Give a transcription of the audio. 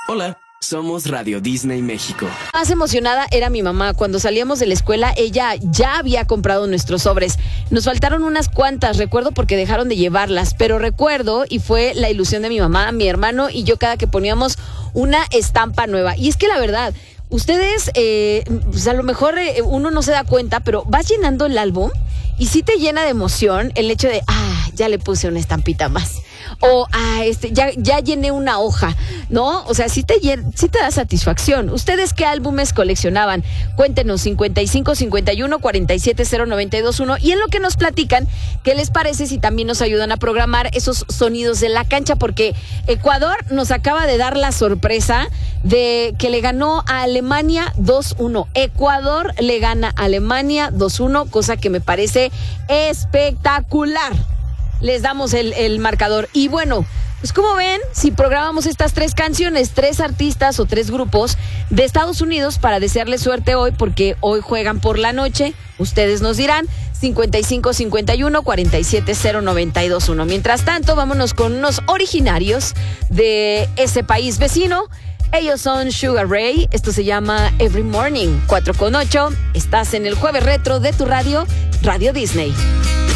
Hola, somos Radio Disney México. Más emocionada era mi mamá. Cuando salíamos de la escuela, ella ya había comprado nuestros sobres. Nos faltaron unas cuantas, recuerdo, porque dejaron de llevarlas. Pero recuerdo, y fue la ilusión de mi mamá, mi hermano y yo cada que poníamos una estampa nueva. Y es que la verdad, ustedes, pues a lo mejor uno no se da cuenta, pero vas llenando el álbum y sí te llena de emoción el hecho de, ya le puse una estampita más. O ya llené una hoja, ¿no? O sea, sí te da satisfacción. ¿Ustedes qué álbumes coleccionaban? Cuéntenos, 55 51 47 0921. Y en lo que nos platican, ¿qué les parece si también nos ayudan a programar esos sonidos de la cancha? Porque Ecuador nos acaba de dar la sorpresa de que le ganó a Alemania 2-1. Ecuador le gana a Alemania 2-1, cosa que me parece espectacular. Les damos el marcador. Y bueno, pues como ven, si programamos estas 3 canciones, 3 artistas o 3 grupos de Estados Unidos para desearles suerte hoy, porque hoy juegan por la noche, ustedes nos dirán, 55 51 47 0921. Mientras tanto, vámonos con unos originarios de ese país vecino. Ellos son Sugar Ray, esto se llama Every Morning, 4:08. Estás en el Jueves Retro de tu radio, Radio Disney.